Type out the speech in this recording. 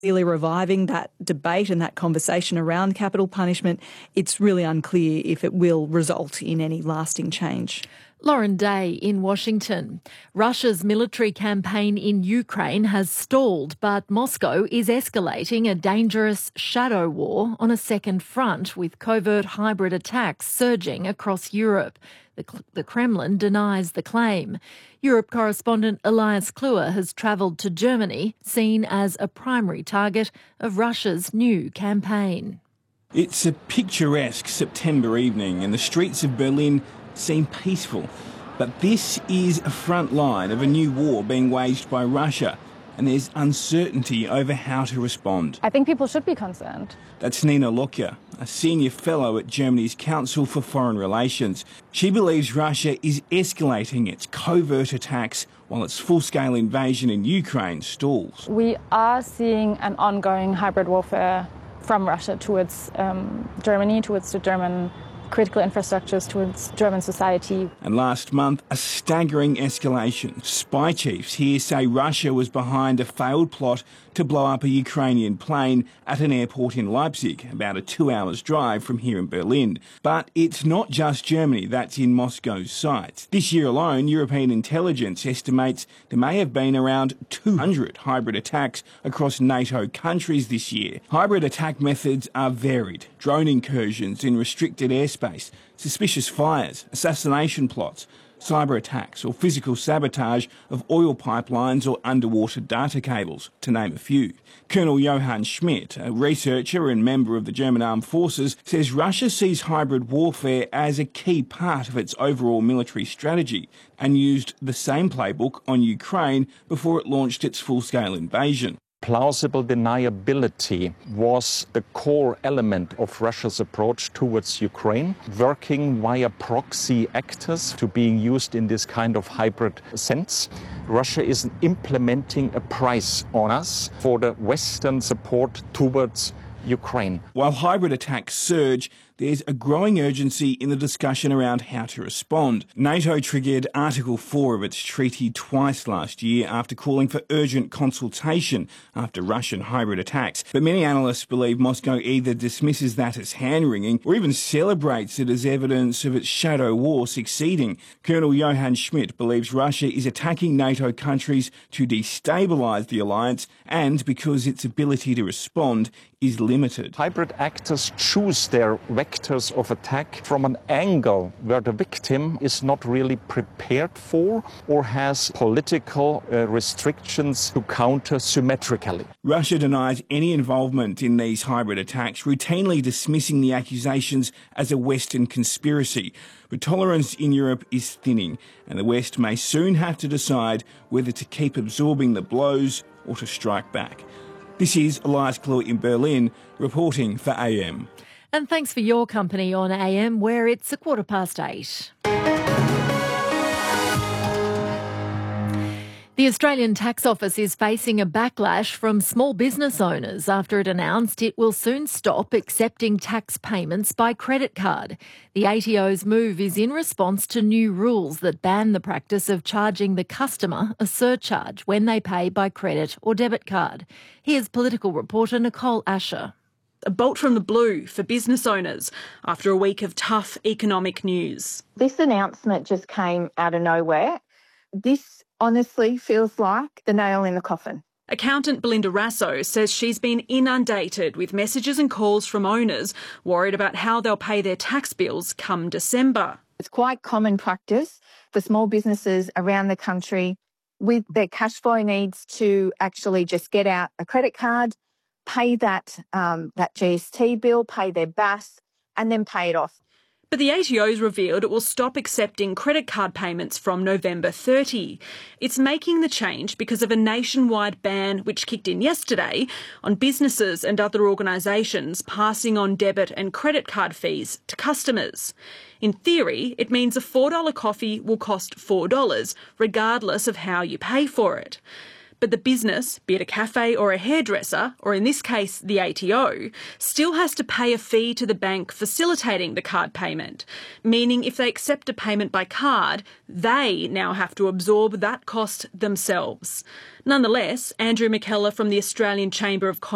Really reviving that debate and that conversation around capital punishment, it's really unclear if it will result in any lasting change. Lauren Day in Washington. Russia's military campaign in Ukraine has stalled, but Moscow is escalating a dangerous shadow war on a second front, with covert hybrid attacks surging across Europe. The Kremlin denies the claim. Europe correspondent Elias Kluwer has travelled to Germany, seen as a primary target of Russia's new campaign. It's a picturesque September evening and the streets of Berlin seem peaceful. But this is a front line of a new war being waged by Russia, and there's uncertainty over how to respond. I think people should be concerned. That's Nina Lokia, a senior fellow at Germany's Council for Foreign Relations. She believes Russia is escalating its covert attacks while its full-scale invasion in Ukraine stalls. We are seeing an ongoing hybrid warfare from Russia towards Germany, towards the German critical infrastructures, towards German society. And last month, a staggering escalation. Spy chiefs here say Russia was behind a failed plot to blow up a Ukrainian plane at an airport in Leipzig, about a 2 hours drive from here in Berlin. But it's not just Germany that's in Moscow's sights. This year alone, European intelligence estimates there may have been around 200 hybrid attacks across NATO countries this year. Hybrid attack methods are varied. Drone incursions in restricted airspace, suspicious fires, assassination plots, cyber attacks or physical sabotage of oil pipelines or underwater data cables, to name a few. Colonel Johann Schmidt, a researcher and member of the German Armed Forces, says Russia sees hybrid warfare as a key part of its overall military strategy and used the same playbook on Ukraine before it launched its full-scale invasion. Plausible deniability was the core element of Russia's approach towards Ukraine, working via proxy actors to being used in this kind of hybrid sense. Russia is implementing a price on us for the Western support towards Ukraine. While hybrid attacks surge, there's a growing urgency in the discussion around how to respond. NATO triggered Article 4 of its treaty twice last year after calling for urgent consultation after Russian hybrid attacks. But many analysts believe Moscow either dismisses that as hand-wringing or even celebrates it as evidence of its shadow war succeeding. Colonel Johann Schmidt believes Russia is attacking NATO countries to destabilise the alliance and because its ability to respond is limited. Hybrid actors choose their vectors of attack from an angle where the victim is not really prepared for or has political restrictions to counter symmetrically. Russia denies any involvement in these hybrid attacks, routinely dismissing the accusations as a Western conspiracy. But tolerance in Europe is thinning, and the West may soon have to decide whether to keep absorbing the blows or to strike back. This is Elias Kluwer in Berlin, reporting for AM. And thanks for your company on AM, where it's 8:15. The Australian Tax Office is facing a backlash from small business owners after it announced it will soon stop accepting tax payments by credit card. The ATO's move is in response to new rules that ban the practice of charging the customer a surcharge when they pay by credit or debit card. Here's political reporter Nicole Asher. A bolt from the blue for business owners after a week of tough economic news. This announcement just came out of nowhere. This honestly feels like the nail in the coffin. Accountant Belinda Rasso says she's been inundated with messages and calls from owners worried about how they'll pay their tax bills come December. It's quite common practice for small businesses around the country with their cash flow needs to actually just get out a credit card, pay that GST bill, pay their BAS, and then pay it off. But the ATO's revealed it will stop accepting credit card payments from November 30. It's making the change because of a nationwide ban, which kicked in yesterday, on businesses and other organisations passing on debit and credit card fees to customers. In theory, it means a $4 coffee will cost $4, regardless of how you pay for it. But the business, be it a cafe or a hairdresser, or in this case the ATO, still has to pay a fee to the bank facilitating the card payment, meaning if they accept a payment by card, they now have to absorb that cost themselves. Nonetheless, Andrew McKellar from the Australian Chamber of Commerce